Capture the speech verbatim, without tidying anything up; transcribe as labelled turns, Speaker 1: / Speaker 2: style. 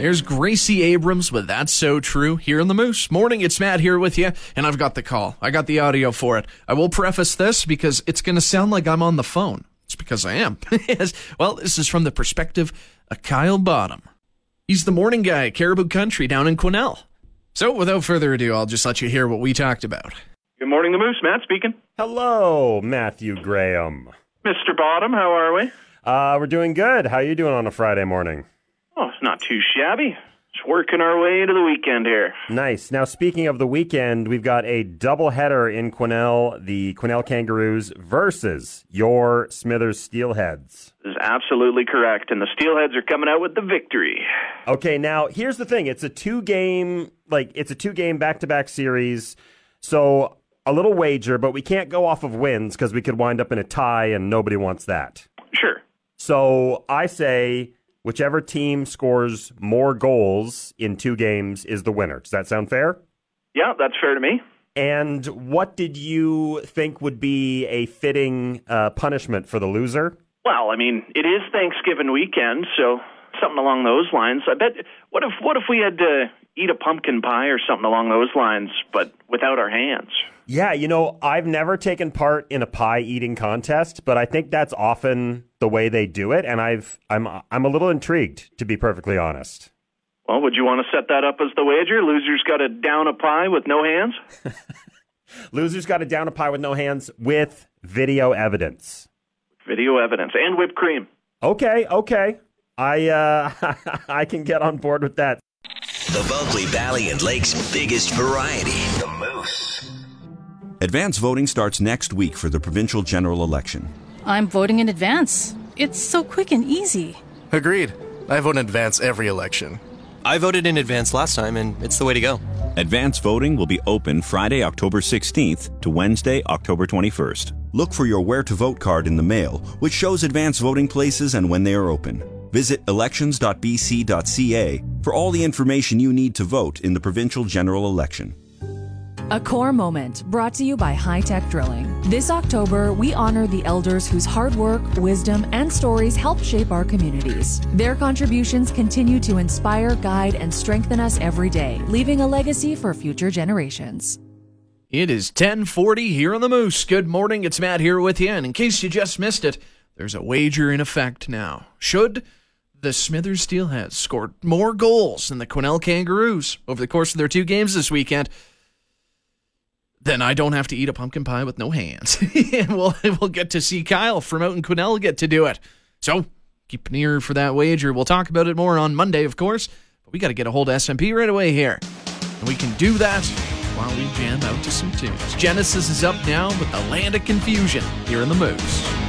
Speaker 1: There's Gracie Abrams with That's So True here in the Moose. Morning, it's Matt here with you, and I've got the call. I got the audio for it. I will preface this because it's going to sound like I'm on the phone. It's because I am. Well, this is from the perspective of Kyle Bottom. He's the morning guy at Caribou Country down in Quesnel. So without further ado, I'll just let you hear what we talked about.
Speaker 2: Good morning, the Moose. Matt speaking.
Speaker 3: Hello, Matthew Graham.
Speaker 2: Mister Bottom, how are we?
Speaker 3: Uh, we're doing good. How are you doing on a Friday morning?
Speaker 2: Oh, it's not too shabby. Just working our way into the weekend here.
Speaker 3: Nice. Now, speaking of the weekend, we've got a doubleheader in Quesnel, the Quesnel Kangaroos versus your Smithers Steelheads.
Speaker 2: This is absolutely correct, and the Steelheads are coming out with the victory.
Speaker 3: Okay, now, here's the thing. It's a two-game, like, it's a two-game back-to-back series, so a little wager, but we can't go off of wins because we could wind up in a tie, and nobody wants that.
Speaker 2: Sure.
Speaker 3: So I say whichever team scores more goals in two games is the winner. Does that sound fair?
Speaker 2: Yeah, that's fair to me.
Speaker 3: And what did you think would be a fitting uh, punishment for the loser?
Speaker 2: Well, I mean, it is Thanksgiving weekend, so something along those lines. I bet. What if what if we had to eat a pumpkin pie or something along those lines, but without our hands?
Speaker 3: Yeah, you know, I've never taken part in a pie eating contest, but I think that's often the way they do it, and I've I'm I'm a little intrigued, to be perfectly honest.
Speaker 2: Well, would you want to set that up as the wager? Loser's got to down a pie with no hands?
Speaker 3: Loser's got to down a pie with no hands with video evidence.
Speaker 2: Video evidence and whipped cream.
Speaker 3: Okay, okay. I uh, I can get on board with that.
Speaker 4: The Bulkley Valley and Lakes biggest variety. The Moose.
Speaker 5: Advance voting starts next week for the provincial general election.
Speaker 6: I'm voting in advance. It's so quick and easy.
Speaker 7: Agreed. I vote in advance every election.
Speaker 8: I voted in advance last time, and it's the way to go.
Speaker 5: Advance voting will be open Friday, October sixteenth to Wednesday, October twenty-first. Look for your Where to Vote card in the mail, which shows advance voting places and when they are open. Visit elections dot b c dot c a for all the information you need to vote in the provincial general election.
Speaker 9: A core moment brought to you by High Tech Drilling. This October, we honor the elders whose hard work, wisdom, and stories help shape our communities. Their contributions continue to inspire, guide, and strengthen us every day, leaving a legacy for future generations.
Speaker 1: It is ten forty here on the Moose. Good morning, it's Matt here with you, and in case you just missed it, there's a wager in effect now. Should the Smithers Steelheads score more goals than the Quesnel Kangaroos over the course of their two games this weekend, then I don't have to eat a pumpkin pie with no hands. And we'll, we'll get to see Kyle from out in Quesnel get to do it. So keep an ear for that wager. We'll talk about it more on Monday, of course, but we got to get a hold of S M P right away here. And we can do that while we jam out to some tunes. Genesis is up now with The Land of Confusion here in the Moose.